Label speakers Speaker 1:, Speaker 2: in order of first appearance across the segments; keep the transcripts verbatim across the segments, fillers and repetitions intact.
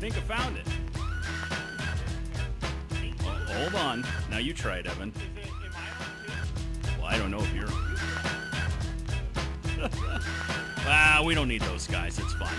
Speaker 1: think I found it. Oh, hold on. Now you try it, Evan. Well, I don't know if you're... Ah, we don't need those guys. It's fine.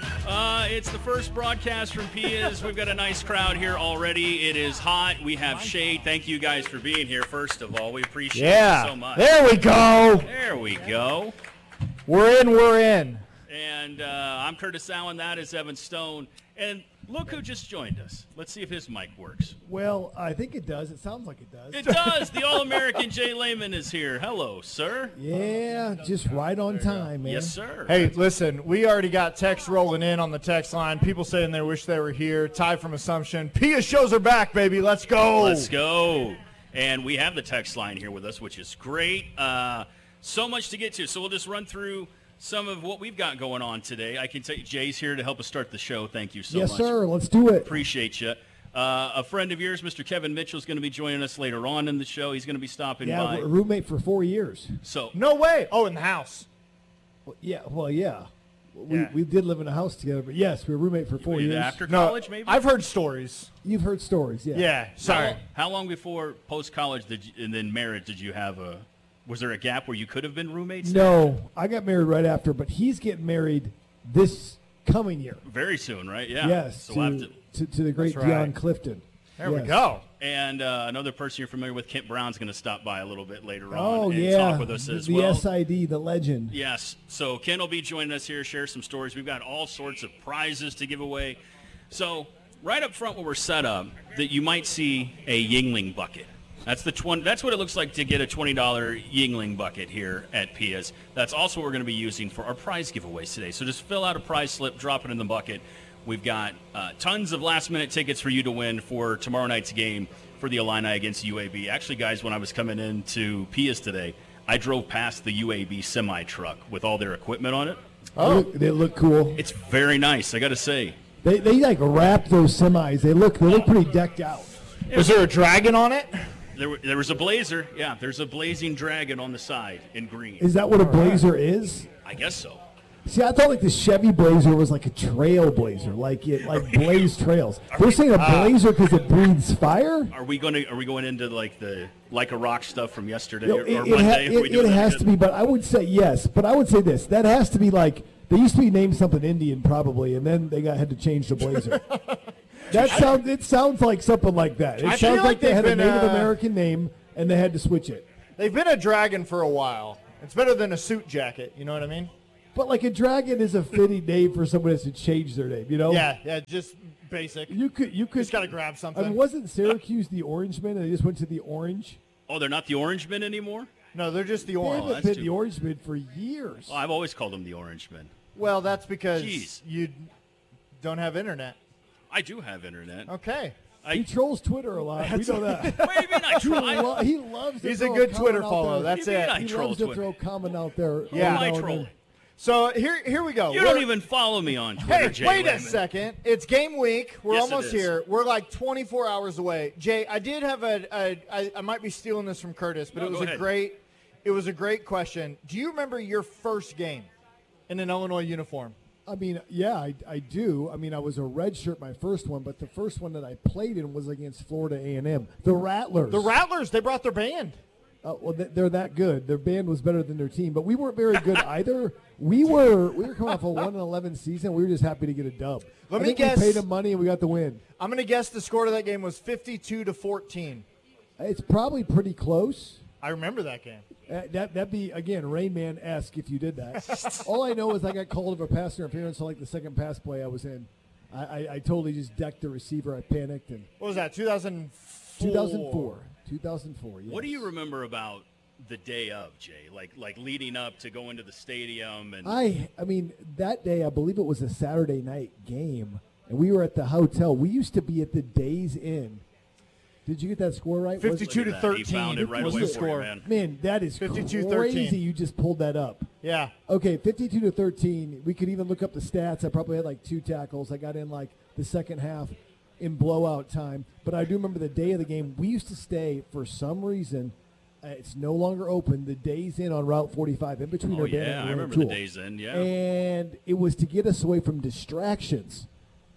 Speaker 1: Uh, it's the first broadcast from Pia's. We've got a nice crowd here already. It is hot. We have shade. Thank you guys for being here, first of all. We appreciate
Speaker 2: yeah.
Speaker 1: it so much.
Speaker 2: There we go.
Speaker 1: There we go.
Speaker 2: We're in, we're in.
Speaker 1: And uh, I'm Curtis Allen. That is Evan Stone. And look who just joined us. Let's see if his mic works.
Speaker 3: Well, I think it does. It sounds like it does.
Speaker 1: It does. The All-American Jay Lehman is here. Hello, sir.
Speaker 3: Yeah, just right on time, man.
Speaker 1: Yes, sir.
Speaker 2: Hey, listen, we already got texts rolling in on the text line. People saying they wish they were here. Ty from Assumption. Pia shows are back, baby. Let's go.
Speaker 1: Let's go. And we have the text line here with us, which is great. Uh, so much to get to. So we'll just run through some of what we've got going on today. I can tell you, Jay's here to help us start the show. Thank you so
Speaker 3: yes,
Speaker 1: much.
Speaker 3: Yes, sir. Let's do it.
Speaker 1: Appreciate you. Uh, a friend of yours, Mister Kevin Mitchell, is going to be joining us later on in the show. He's going to be stopping
Speaker 3: yeah,
Speaker 1: by.
Speaker 3: Yeah, roommate for four years.
Speaker 1: So
Speaker 2: no way. Oh, in the house.
Speaker 3: Well, yeah. Well, yeah. We
Speaker 2: yeah.
Speaker 3: we did live in a house together, but yes, we were roommate for four years.
Speaker 1: After college,
Speaker 2: no,
Speaker 1: maybe.
Speaker 2: I've heard stories.
Speaker 3: You've heard stories, yeah.
Speaker 2: Yeah. Sorry.
Speaker 1: How, how long before post college did you, and then marriage did you have a? Was there a gap where you could have been roommates?
Speaker 3: No, I got married right after, but he's getting married this coming year.
Speaker 1: Very soon, right? Yeah.
Speaker 3: Yes,
Speaker 1: so
Speaker 3: to,
Speaker 1: we'll have to,
Speaker 3: to, to the great
Speaker 2: right.
Speaker 3: Dion Clifton.
Speaker 2: There
Speaker 3: yes.
Speaker 2: we go.
Speaker 1: And uh, another person you're familiar with, Kent Brown's going to stop by a little bit later
Speaker 3: oh,
Speaker 1: on and
Speaker 3: yeah.
Speaker 1: talk with us
Speaker 3: the,
Speaker 1: as
Speaker 3: the
Speaker 1: well.
Speaker 3: S I D, the legend.
Speaker 1: Yes. So Kent will be joining us here, share some stories. We've got all sorts of prizes to give away. So right up front where we're set up, that you might see a Yuengling bucket. That's the twenty. That's what it looks like to get a twenty dollar Yuengling bucket here at Pia's. That's also what we're going to be using for our prize giveaways today. So just fill out a prize slip, drop it in the bucket. We've got uh, tons of last-minute tickets for you to win for tomorrow night's game for the Illini against U A B. Actually, guys, when I was coming into Pia's today, I drove past the U A B semi-truck with all their equipment on it.
Speaker 3: Oh, they look cool.
Speaker 1: It's very nice, I got to say.
Speaker 3: They they like wrap those semis. They look they look pretty decked out.
Speaker 2: Was there a dragon on it?
Speaker 1: There, there was a blazer. Yeah, there's a blazing dragon on the side in green.
Speaker 3: Is that what a blazer is?
Speaker 1: I guess so.
Speaker 3: See, I thought like the Chevy Blazer was like a trail blazer, like it like blaze trails. They're saying a blazer because it breathes fire.
Speaker 1: Are we going to? Are we going into like the like a rock stuff from yesterday
Speaker 3: No,
Speaker 1: or,
Speaker 3: it,
Speaker 1: or
Speaker 3: it,
Speaker 1: Monday?
Speaker 3: ha-
Speaker 1: if we
Speaker 3: it,
Speaker 1: do
Speaker 3: it
Speaker 1: that
Speaker 3: has
Speaker 1: again?
Speaker 3: to be, but I would say yes. But I would say this: that has to be like they used to be named something Indian probably, and then they got had to change the blazer. That sounds. It sounds like something like that. It
Speaker 2: I
Speaker 3: sounds
Speaker 2: feel
Speaker 3: like,
Speaker 2: like
Speaker 3: they had a
Speaker 2: they've
Speaker 3: Native
Speaker 2: been, uh,
Speaker 3: American name and they had to switch it.
Speaker 2: They've been a dragon for a while. It's better than a suit jacket. You know what I mean?
Speaker 3: But like a dragon is a fitting name for somebody to change their name. You know?
Speaker 2: Yeah, yeah, just basic.
Speaker 3: You could. You could.
Speaker 2: Just gotta grab something.
Speaker 3: I mean, wasn't Syracuse the Orangemen and they just went to the Orange?
Speaker 1: Oh, they're not the Orangemen anymore?
Speaker 2: No, they're just the
Speaker 3: They
Speaker 2: orange.
Speaker 3: haven't
Speaker 1: that's
Speaker 3: been
Speaker 1: too-
Speaker 3: the Orangemen for years.
Speaker 1: Well, I've always called them the Orangemen.
Speaker 2: Well, that's because
Speaker 1: Jeez.
Speaker 2: you don't have internet.
Speaker 1: I do have internet.
Speaker 2: Okay.
Speaker 1: I,
Speaker 3: He trolls Twitter a lot. We know that.
Speaker 1: what do you mean I
Speaker 3: He,
Speaker 1: try?
Speaker 3: lo- he loves to
Speaker 2: He's a
Speaker 3: throw
Speaker 2: good
Speaker 3: comment
Speaker 2: Twitter
Speaker 3: out
Speaker 2: follow.
Speaker 3: there.
Speaker 2: That's
Speaker 1: What do you
Speaker 2: it.
Speaker 1: mean I
Speaker 3: He
Speaker 1: troll
Speaker 3: loves to
Speaker 1: Twitter?
Speaker 3: throw comment out there.
Speaker 2: Yeah.
Speaker 3: every
Speaker 1: Who am I
Speaker 3: now and
Speaker 1: trolling?
Speaker 3: then.
Speaker 2: So here, here we go.
Speaker 1: You
Speaker 2: We're-
Speaker 1: don't even follow me on Twitter,
Speaker 2: Hey,
Speaker 1: Jay
Speaker 2: wait a
Speaker 1: Lehman.
Speaker 2: second. It's game week. We're
Speaker 1: Yes, it
Speaker 2: almost
Speaker 1: is.
Speaker 2: here. We're like twenty-four hours away. Jay, I did have a, a I, I might be stealing this from Curtis, but
Speaker 1: No,
Speaker 2: it was
Speaker 1: go
Speaker 2: a
Speaker 1: ahead.
Speaker 2: great it was a great question. Do you remember your first game in an Illinois uniform?
Speaker 3: I mean, yeah, I, I do. I mean, I was a red shirt my first one, but the first one that I played in was against Florida A and M. The Rattlers.
Speaker 2: The Rattlers, they brought their band.
Speaker 3: Uh, well, th- they're that good. Their band was better than their team, but we weren't very good either. We were we were coming off a one and eleven season. We were just happy to get a dub.
Speaker 2: Let
Speaker 3: I
Speaker 2: me
Speaker 3: think
Speaker 2: guess-
Speaker 3: we paid them money and we got the win.
Speaker 2: I'm going to guess the score to that game was fifty-two to fourteen.
Speaker 3: It's probably pretty close.
Speaker 2: I remember that game.
Speaker 3: Uh, that that'd be again Rayman-esque if you did that. All I know is I got called of a pass interference on like the second pass play I was in. I, I, I totally just decked the receiver. I panicked and
Speaker 2: What was that? two thousand four.
Speaker 3: two thousand four. two thousand four. Yes.
Speaker 1: What do you remember about the day of, Jay? Like like leading up to going to the stadium and
Speaker 3: I I mean that day I believe it was a Saturday night game and we were at the hotel. We used to be at the Days Inn. Did you get that score right? Was-
Speaker 2: fifty-two to
Speaker 1: Look at that. He
Speaker 2: thirteen.
Speaker 1: found it right
Speaker 2: was
Speaker 1: away
Speaker 2: the
Speaker 1: for you,
Speaker 2: score.
Speaker 1: man.
Speaker 3: Man, that is
Speaker 2: fifty-two
Speaker 3: crazy.
Speaker 2: thirteen.
Speaker 3: You just pulled that up.
Speaker 2: Yeah.
Speaker 3: Okay, fifty-two to thirteen. We could even look up the stats. I probably had like two tackles. I got in like the second half in blowout time. But I do remember the day of the game. We used to stay for some reason. Uh, it's no longer open. The Days Inn on Route forty-five, in between
Speaker 1: Oh
Speaker 3: Urbana
Speaker 1: yeah,
Speaker 3: and
Speaker 1: I remember
Speaker 3: Rantoul.
Speaker 1: the days in, yeah.
Speaker 3: And it was to get us away from distractions.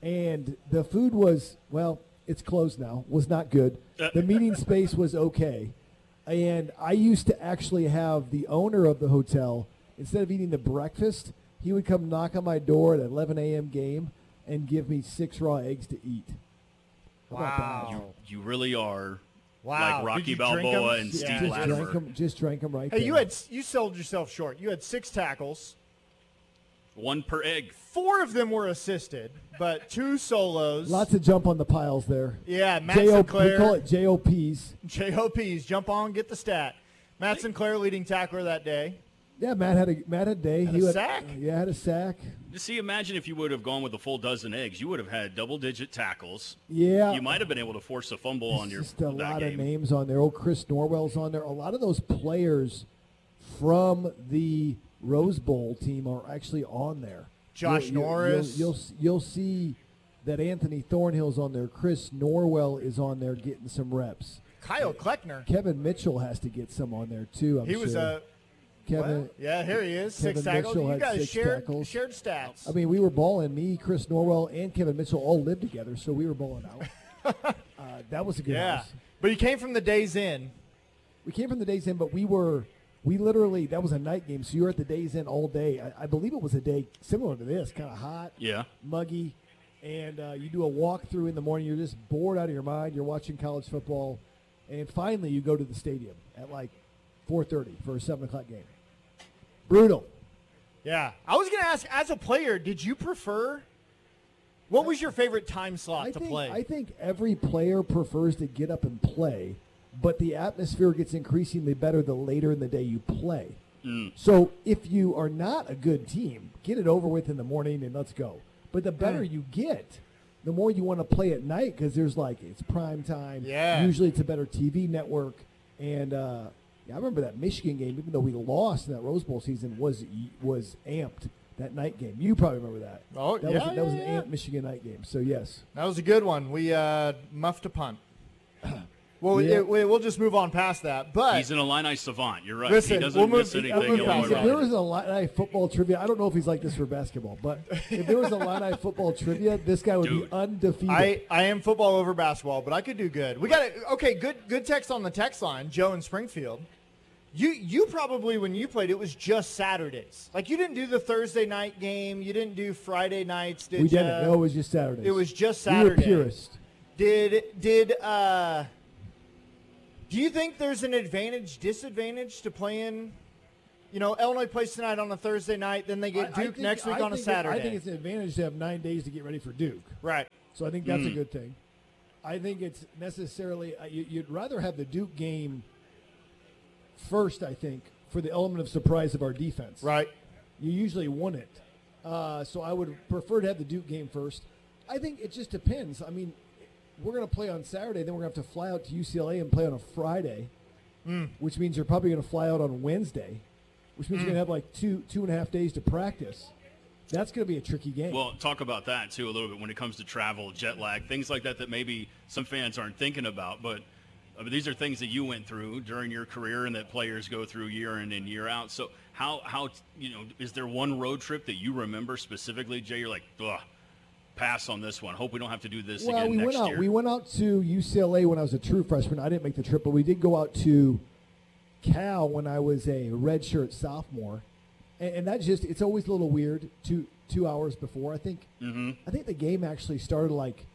Speaker 3: and the food was, well, it's closed now, was not good. The meeting space was okay. And I used to actually have the owner of the hotel, instead of eating the breakfast, he would come knock on my door at an eleven a.m. game and give me six raw eggs to eat. How about that?
Speaker 1: You, you really are
Speaker 2: Wow.
Speaker 1: like Rocky
Speaker 2: Did you drink 'em?
Speaker 1: Balboa and
Speaker 2: Yeah.
Speaker 1: Steve
Speaker 3: Just drank
Speaker 1: Latimer.
Speaker 3: them, just drank them right
Speaker 2: Hey,
Speaker 3: there.
Speaker 2: you had you sold yourself short. You had six tackles.
Speaker 1: One per egg.
Speaker 2: Four of them were assisted, but two solos.
Speaker 3: Lots of jump on the piles there.
Speaker 2: Yeah, Matt
Speaker 3: J O,
Speaker 2: Sinclair.
Speaker 3: we call it J O Ps.
Speaker 2: J O Ps, jump on, get the stat. Matt Sinclair, leading tackler that day.
Speaker 3: Yeah, Matt had a Matt had a day.
Speaker 2: Had
Speaker 3: he
Speaker 2: a sack?
Speaker 3: Yeah, had a sack.
Speaker 1: See, imagine if you would have gone with a full dozen eggs. You would have had double-digit tackles.
Speaker 3: Yeah.
Speaker 1: You might have been able to force a fumble on your
Speaker 3: Just a
Speaker 1: that
Speaker 3: lot
Speaker 1: game.
Speaker 3: of names on there. Oh, Chris Norwell's on there. A lot of those players from the Rose Bowl team are actually on there.
Speaker 2: Josh
Speaker 3: You'll- you'll-
Speaker 2: Norris.
Speaker 3: You'll, you'll you'll see that Anthony Thornhill's on there. Chris Norwell is on there getting some reps.
Speaker 2: Kyle Kleckner.
Speaker 3: Kevin Mitchell has to get some on there too. I'm
Speaker 2: He was
Speaker 3: sure.
Speaker 2: a.
Speaker 3: Kevin.
Speaker 2: Well, yeah, here he is. Six
Speaker 3: Kevin
Speaker 2: tackles.
Speaker 3: Mitchell
Speaker 2: You
Speaker 3: had
Speaker 2: guys
Speaker 3: six
Speaker 2: shared
Speaker 3: tackles.
Speaker 2: shared stats.
Speaker 3: I mean, we were balling. Me, Chris Norwell, and Kevin Mitchell all lived together, so we were balling out. uh, that was a good
Speaker 2: yeah,
Speaker 3: house.
Speaker 2: but you came from the Days Inn.
Speaker 3: We came from the Days Inn, but we were, we literally, that was a night game, so you were at the Days Inn all day. I, I believe it was a day similar to this, kind of hot,
Speaker 1: Yeah.
Speaker 3: muggy, and uh, you do a walkthrough in the morning. You're just bored out of your mind. You're watching college football, and finally you go to the stadium at like four thirty for a seven o'clock game. Brutal.
Speaker 2: Yeah, I was gonna ask, as a player, did you prefer? What was your favorite time slot
Speaker 3: I
Speaker 2: to
Speaker 3: think,
Speaker 2: play?
Speaker 3: I think every player prefers to get up and play, but the atmosphere gets increasingly better the later in the day you play.
Speaker 1: Mm.
Speaker 3: So if you are not a good team, get it over with in the morning and let's go. But the better
Speaker 2: Mm.
Speaker 3: you get, the more you want to play at night because there's like, it's prime time.
Speaker 2: Yeah.
Speaker 3: Usually it's a better T V network. And uh, yeah, I remember that Michigan game, even though we lost in that Rose Bowl season, was was amped. That night game. You probably remember that.
Speaker 2: Oh,
Speaker 3: that
Speaker 2: yeah,
Speaker 3: was, that
Speaker 2: yeah,
Speaker 3: was an
Speaker 2: yeah.
Speaker 3: amped Michigan night game. So, yes.
Speaker 2: That was a good one. We uh, muffed a punt. Well,
Speaker 3: Yeah.
Speaker 2: it, we, we'll just move on past that. But
Speaker 1: He's an Illini savant. You're right.
Speaker 2: Listen,
Speaker 1: he doesn't
Speaker 2: we'll move-
Speaker 1: miss
Speaker 2: I'll
Speaker 1: anything.
Speaker 2: move
Speaker 1: Illinois
Speaker 2: past
Speaker 3: If
Speaker 2: that.
Speaker 1: Rocky.
Speaker 3: there was a Illini football trivia, I don't know if he's like this for basketball, but if there was a Illini football trivia, this guy would
Speaker 1: Dude.
Speaker 3: be undefeated.
Speaker 2: I, I am football over basketball, but I could do good. We got it. Okay, good good text on the text line, Joe in Springfield. You you probably when you played it was just Saturdays. Like you didn't do the Thursday night game. You didn't do Friday nights. Did
Speaker 3: we
Speaker 2: ya?
Speaker 3: didn't. No, it was just Saturdays.
Speaker 2: It was just
Speaker 3: We
Speaker 2: Saturday.
Speaker 3: were purists.
Speaker 2: Did did uh? Do you think there's an advantage disadvantage to playing? You know, Illinois plays tonight on a Thursday night, then they get
Speaker 3: I- I
Speaker 2: Duke
Speaker 3: think-
Speaker 2: next week
Speaker 3: I
Speaker 2: on a
Speaker 3: think it-
Speaker 2: Saturday.
Speaker 3: I think it's an advantage to have nine days to get ready for Duke.
Speaker 2: right.
Speaker 3: So I think that's a
Speaker 1: Mm.
Speaker 3: good thing. I think it's necessarily uh, you, you'd rather have the Duke game first. I think for the element of surprise of our defense.
Speaker 2: Right.
Speaker 3: You usually won it. Uh, so I would prefer to have the Duke game first. I think it just depends. I mean, we're going to play on Saturday, then we're going to have to fly out to U C L A and play on a Friday,
Speaker 2: Mm.
Speaker 3: which means you're probably going to fly out on Wednesday, which means
Speaker 2: Mm.
Speaker 3: you're going to have like two, two and a half days to practice. That's going to be a tricky game.
Speaker 1: Well, talk about that, too, a little bit when it comes to travel, jet lag, things like that that maybe some fans aren't thinking about. But I mean, these are things that you went through during your career and that players go through year in and year out. So how, how you know, is there one road trip that you remember specifically, Jay? You're like, ugh, pass on this one. Hope we don't have to do this
Speaker 3: well,
Speaker 1: again
Speaker 3: we
Speaker 1: next
Speaker 3: went out.
Speaker 1: year.
Speaker 3: We went out to U C L A when I was a true freshman. I didn't make the trip, but we did go out to Cal when I was a redshirt sophomore, and, and that just it's always a little weird. Two two hours before, I think.
Speaker 1: mm-hmm.
Speaker 3: I think the game actually started like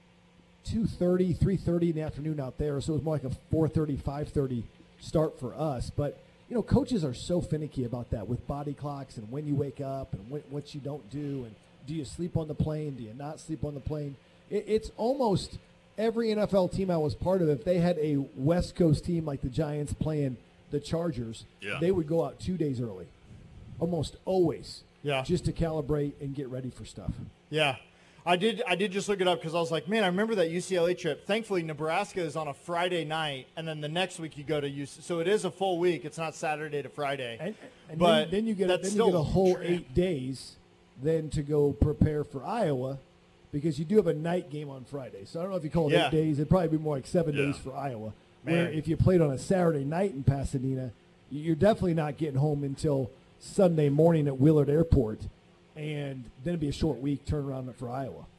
Speaker 3: two thirty, three thirty in the afternoon out there, so it was more like a four thirty, five thirty start for us. But you know, coaches are so finicky about that with body clocks and when you wake up and when, what you don't do and do you sleep on the plane? Do you not sleep on the plane? It, it's almost every N F L team I was part of. If they had a West Coast team like the Giants playing the Chargers,
Speaker 1: Yeah.
Speaker 3: they would go out two days early, almost always,
Speaker 2: Yeah.
Speaker 3: just to calibrate and get ready for stuff.
Speaker 2: Yeah. I did I did just look it up because I was like, man, I remember that U C L A trip. Thankfully, Nebraska is on a Friday night, and then the next week you go to U C. So it is a full week. It's not Saturday to Friday.
Speaker 3: And, and
Speaker 2: But
Speaker 3: then, then you get a,
Speaker 2: that's
Speaker 3: then you
Speaker 2: still
Speaker 3: get a whole
Speaker 2: trip.
Speaker 3: eight days then to go prepare for Iowa because you do have a night game on Friday. So I don't know if you call it
Speaker 2: Yeah.
Speaker 3: eight days. It'd probably be more like seven
Speaker 1: Yeah.
Speaker 3: days for Iowa. Where
Speaker 2: Man.
Speaker 3: if you played on a Saturday night in Pasadena, you're definitely not getting home until Sunday morning at Willard Airport, and then it'd be a short week turnaround for Iowa.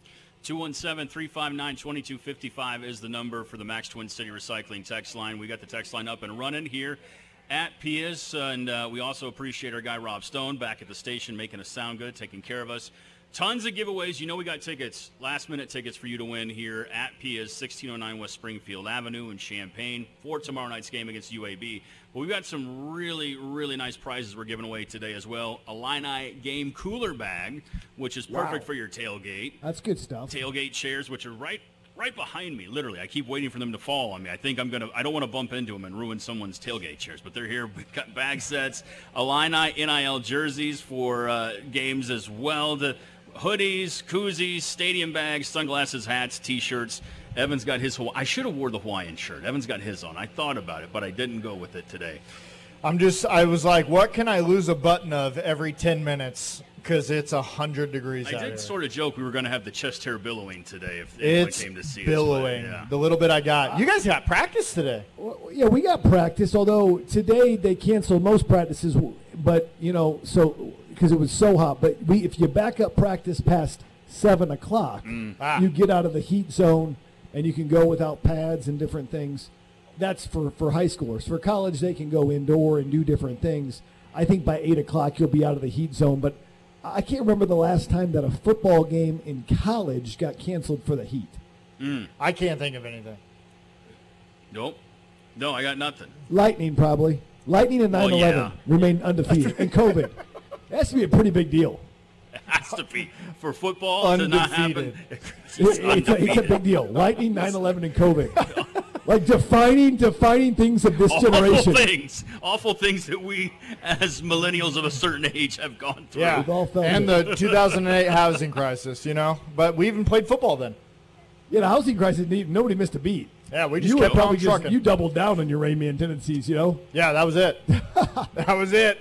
Speaker 1: two one seven, three five nine, two two five five is the number for the Max Twin City Recycling text line. We got the text line up and running here at Pia's, and uh, we also appreciate our guy Rob Stone back at the station making us sound good, taking care of us. Tons of giveaways. You know we got tickets, last-minute tickets for you to win here at Pia's, sixteen oh nine West Springfield Avenue in Champaign for tomorrow night's game against U A B. But we've got some really, really nice prizes we're giving away today as well. A Illini game cooler bag, which is perfect
Speaker 3: Wow.
Speaker 1: for your tailgate.
Speaker 3: That's good stuff.
Speaker 1: Tailgate chairs, which are right right behind me, literally. I keep waiting for them to fall on me. I think I'm going to, I don't want to bump into them and ruin someone's tailgate chairs, but they're here. We've got bag sets, Illini N I L jerseys for uh, games as well. The hoodies, koozies, stadium bags, sunglasses, hats, T-shirts. Evan's got his, Hawaii- I should have wore the Hawaiian shirt. Evan's got his on. I thought about it, but I didn't go with it today.
Speaker 2: I'm just, I was like, what can I lose a button of every ten minutes? Because it's one hundred degrees
Speaker 1: I
Speaker 2: out
Speaker 1: did
Speaker 2: here.
Speaker 1: sort of joke we were going to have the chest hair billowing today if
Speaker 2: It's
Speaker 1: anyone came to see
Speaker 2: billowing.
Speaker 1: us. but, yeah.
Speaker 2: The little bit I got. You guys got practice today.
Speaker 3: Well, yeah, we got practice, although today they canceled most practices, but, you know, so because it was so hot. But we, if you back up practice past seven o'clock,
Speaker 2: Ah.
Speaker 3: you get out of the heat zone and you can go without pads and different things. That's for, for high schoolers. For college, they can go indoor and do different things. I think by eight o'clock you'll be out of the heat zone, but I can't remember the last time that a football game in college got canceled for the heat.
Speaker 1: Mm.
Speaker 2: I can't think of anything.
Speaker 1: Nope. No, I got nothing.
Speaker 3: Lightning, probably. Lightning and
Speaker 1: Well,
Speaker 3: nine eleven
Speaker 1: yeah.
Speaker 3: remain undefeated. And COVID. That has to be a pretty big deal.
Speaker 1: It has to be for football to not happen.
Speaker 2: Undefeated.
Speaker 1: It's
Speaker 3: It- it's, a, it's a big deal. Lightning, nine eleven, and COVID. Like defining defining things of this
Speaker 1: awful
Speaker 3: generation.
Speaker 1: things, awful things that we, as millennials of a certain age, have gone through.
Speaker 2: Yeah.
Speaker 3: We've all felt
Speaker 2: And
Speaker 3: it.
Speaker 2: the two thousand eight housing crisis, you know? But we even played football then.
Speaker 3: Yeah, the housing crisis, nobody missed a beat.
Speaker 2: Yeah, we just
Speaker 3: You
Speaker 2: kept
Speaker 3: were
Speaker 2: on
Speaker 3: probably just,
Speaker 2: trucking.
Speaker 3: you doubled down on your Rayman tendencies, you know?
Speaker 2: Yeah, that was it. that was it.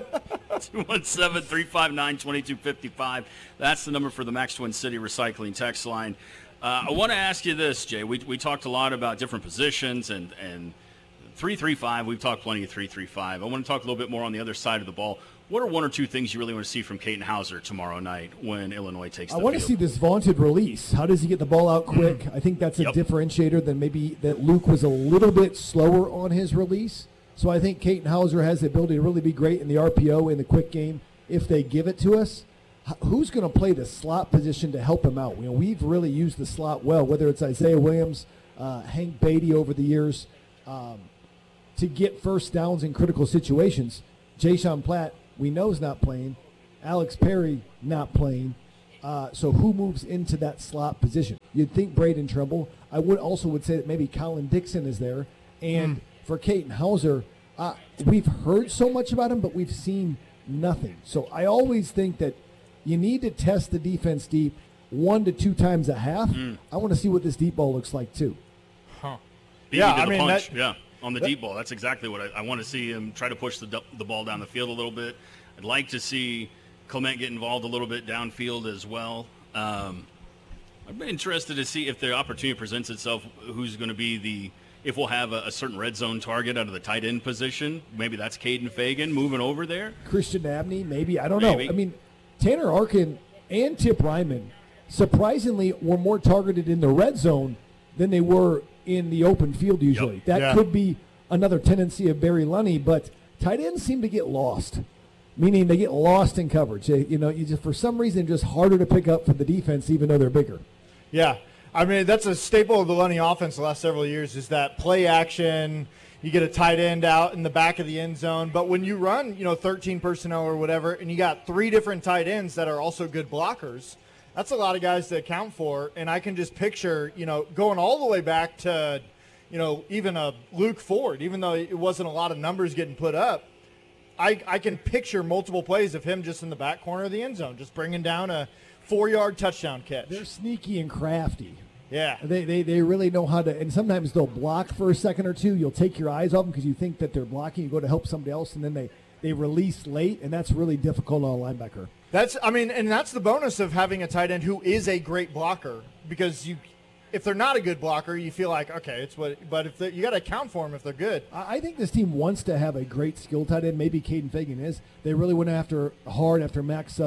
Speaker 1: two one seven, three five nine, two two five five. That's the number for the Max Twin City Recycling text line. Uh, I want to ask you this, Jay. We we talked a lot about different positions and, and three three five. We've talked plenty of three three five. I want to talk a little bit more on the other side of the ball. What are one or two things you really want to see from Caden Hauser tomorrow night when Illinois takes
Speaker 3: I
Speaker 1: the
Speaker 3: want to
Speaker 1: field?
Speaker 3: see this vaunted release. How does he get the ball out quick? I think that's a
Speaker 1: Yep.
Speaker 3: differentiator than maybe that Luke was a little bit slower on his release. So I think Caden Hauser has the ability to really be great in the R P O in the quick game if they give it to us. H- Who's going to play the slot position to help him out? You know, we've really used the slot well, whether it's Isaiah Williams, uh, Hank Beatty over the years, um, to get first downs in critical situations. Jayshon Platt, we know, is not playing. Alex Perry, not playing. Uh, so who moves into that slot position? You'd think Braden Tremble. I would also would say that maybe Colin Dixon is there. And for Caden Hauser, uh, we've heard so much about him, but we've seen nothing. So I always think that you need to test the defense deep one to two times a half. I want to see what this deep ball looks like too.
Speaker 2: Huh.
Speaker 1: Beat
Speaker 2: Yeah,
Speaker 1: you to
Speaker 2: I
Speaker 1: the
Speaker 2: mean,
Speaker 1: punch.
Speaker 2: that-
Speaker 1: yeah, on the deep ball. That's exactly what I, I want to see him try to push the du- the ball down the field a little bit. I'd like to see Clement get involved a little bit downfield as well. Um, I'd be interested to see if the opportunity presents itself, who's going to be the, if we'll have a, a certain red zone target out of the tight end position. Maybe that's Caden Fagan moving over there.
Speaker 3: Christian Abney, maybe. I don't
Speaker 1: Maybe.
Speaker 3: know. I mean, Tanner Arkin and Tip Ryman, surprisingly, were more targeted in the red zone than they were in the open field usually.
Speaker 1: Yep.
Speaker 3: That
Speaker 2: Yeah.
Speaker 3: could be another tendency of Barry Lunny, but tight ends seem to get lost, meaning they get lost in coverage. They, you know, you just for some reason just harder to pick up for the defense, even though they're bigger.
Speaker 2: Yeah. I mean, that's a staple of the Lunny offense the last several years is that play action. You get a tight end out in the back of the end zone. But when you run, you know, thirteen personnel or whatever, and you got three different tight ends that are also good blockers, that's a lot of guys to account for. And I can just picture, you know, going all the way back to, you know, even a Luke Ford, even though it wasn't a lot of numbers getting put up, I, I can picture multiple plays of him just in the back corner of the end zone, just bringing down a four-yard touchdown catch.
Speaker 3: They're sneaky and crafty.
Speaker 2: Yeah.
Speaker 3: They, they they really know how to, and sometimes they'll block for a second or two. You'll take your eyes off them because you think that they're blocking. You go to help somebody else, and then they, they release late, and that's really difficult on a linebacker.
Speaker 2: That's, I mean, and that's the bonus of having a tight end who is a great blocker because you, if they're not a good blocker, you feel like, okay, it's what, but if they, you got to account for them if they're good.
Speaker 3: I I think this team wants to have a great skill tight end. Maybe Caden Fagan is. They really went after hard after Max Sutter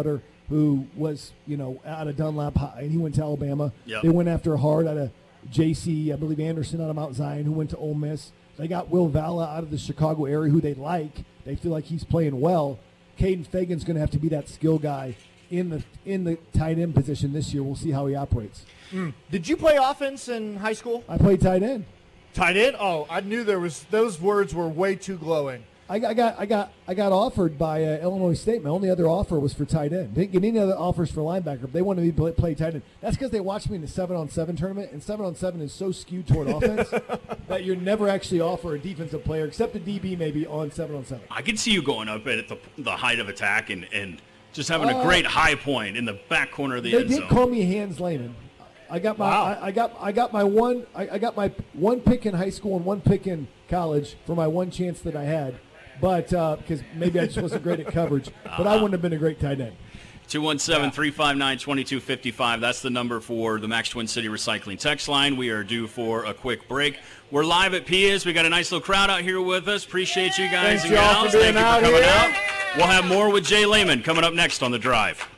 Speaker 3: who was, you know, out of Dunlap High, and he went to Alabama.
Speaker 1: Yep.
Speaker 3: They went after Hard out of J C, I believe Anderson out of Mount Zion, who went to Ole Miss. They got Will Vala out of the Chicago area, who they like. They feel like he's playing well. Caden Fagan's going to have to be that skill guy in the in the tight end position this year. We'll see how he operates.
Speaker 2: Mm. Did you play offense in high school?
Speaker 3: I played tight end.
Speaker 2: Tight end? Oh, I knew there was. Those words were way too glowing.
Speaker 3: I got, I got, I got, I got offered by uh, Illinois State. My only other offer was for tight end. Didn't get any other offers for linebacker. They wanted me to play, play tight end. That's because they watched me in the seven-on-seven tournament, and seven-on-seven is so skewed toward offense that you're never actually offer a defensive player, except a D B maybe, on seven-on-seven.
Speaker 1: I could see you going up at the, the height of attack and, and just having
Speaker 3: Uh,
Speaker 1: a great high point in the back corner of the
Speaker 3: They
Speaker 1: end
Speaker 3: did
Speaker 1: zone.
Speaker 3: call me Hans Lehman. I got my,
Speaker 2: Wow.
Speaker 3: I, I got, I got my one, I, I got my one pick in high school and one pick in college for my one chance that I had. But uh, because maybe I just wasn't great at coverage, but I wouldn't have been a great tight end.
Speaker 1: two one seven, three five nine, two two five five. That's the number for the Max Twin City Recycling text line. We are due for a quick break. We're live at Pia's. We got a nice little crowd out here with us. Appreciate you guys
Speaker 2: Thanks,
Speaker 1: and
Speaker 2: y'all,
Speaker 1: gals.
Speaker 2: for being
Speaker 1: Thank you for
Speaker 2: out
Speaker 1: coming
Speaker 2: here.
Speaker 1: out. We'll have more with Jay Lehman coming up next on The Drive.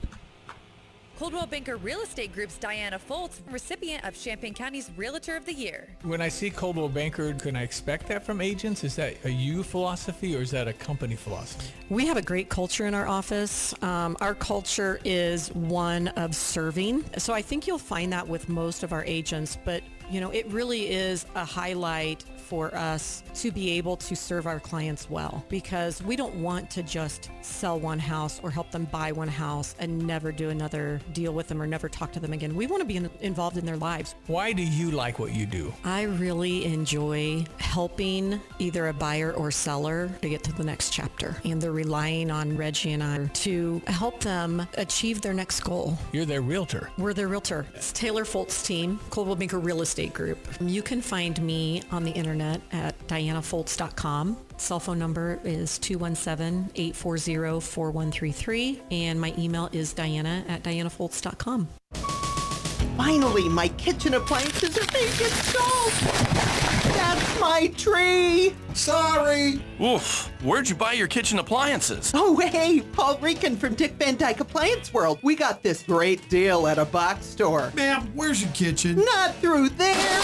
Speaker 4: Coldwell Banker Real Estate Group's Diana Foltz, recipient of Champaign County's Realtor of the Year.
Speaker 5: When I see Coldwell Banker, can I expect that from agents? Is that a you philosophy or is that a company philosophy?
Speaker 6: We have a great culture in our office. Um, our culture is one of serving. So I think you'll find that with most of our agents, but you know, it really is a highlight for us to be able to serve our clients well, because we don't want to just sell one house or help them buy one house and never do another deal with them or never talk to them again. We want to be in, involved in their lives.
Speaker 5: Why do you like what you do?
Speaker 6: I really enjoy helping either a buyer or seller to get to the next chapter. And they're relying on Reggie and I to help them achieve their next goal.
Speaker 5: You're their realtor.
Speaker 6: We're their realtor. It's Taylor Foltz team, Coldwell Banker Real Estate Group. You can find me on the internet at diana foltz dot com. Cell phone number is two one seven, eight four zero, four one three three. And my email is diana at diana foltz dot com.
Speaker 7: Finally, my kitchen appliances are being installed. That's my tree.
Speaker 8: Sorry. Oof. Where'd you buy your kitchen appliances?
Speaker 7: Oh, hey, Paul Rican from Dick Van Dyke Appliance World. We got this great deal at a box store.
Speaker 8: Ma'am, where's your kitchen?
Speaker 7: Not through there.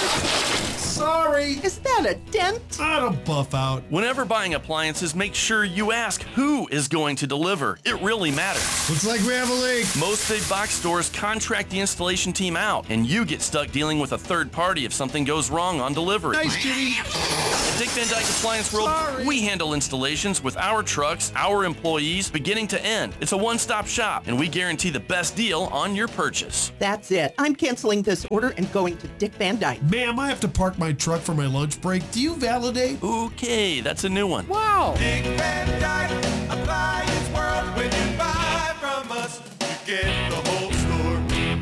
Speaker 8: Sorry.
Speaker 7: Is that a dent?
Speaker 8: I don't buff out. Whenever buying appliances, make sure you ask who is going to deliver. It really matters. Looks like we have a leak. Most big box stores contract the installation team out, and you get stuck dealing with a third party if something goes wrong on delivery. Nice, Jimmy. At Dick Van Dyke Appliance World, Sorry. We handle installations with our trucks, our employees, beginning to end. It's a one-stop shop, and we guarantee the best deal on your purchase.
Speaker 7: That's it. I'm canceling this order and going to Dick Van Dyke.
Speaker 8: Ma'am, I have to park my truck for my lunch break. Do you validate? Okay, that's a new one.
Speaker 7: Wow.
Speaker 9: Dick Van Dyke Appliance World. When you buy from us, you get the whole store.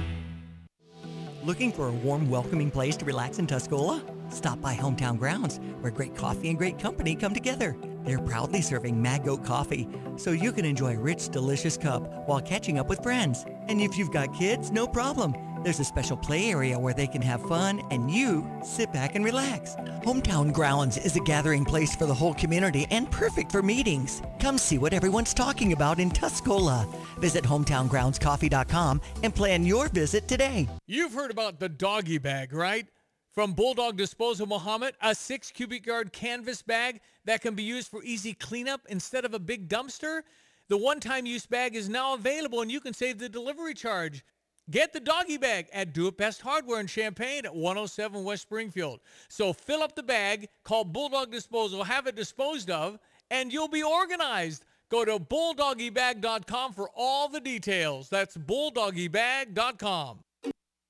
Speaker 10: Looking for a warm, welcoming place to relax in Tuscola? Stop by Hometown Grounds, where great coffee and great company come together. They're proudly serving Mad Goat coffee, so you can enjoy a rich, delicious cup while catching up with friends. And if you've got kids, no problem. There's a special play area where they can have fun and you sit back and relax. Hometown Grounds is a gathering place for the whole community and perfect for meetings. Come see what everyone's talking about in Tuscola. Visit hometown grounds coffee dot com and plan your visit today.
Speaker 5: You've heard about the doggy bag, right? From Bulldog Disposal Muhammad, a six cubic yard canvas bag that can be used for easy cleanup instead of a big dumpster. The one-time use bag is now available and you can save the delivery charge. Get the doggy bag at Do It Best Hardware in Champaign at one oh seven West Springfield. So fill up the bag, call Bulldog Disposal, have it disposed of, and you'll be organized. Go to bulldoggy bag dot com for all the details. That's bulldoggy bag dot com.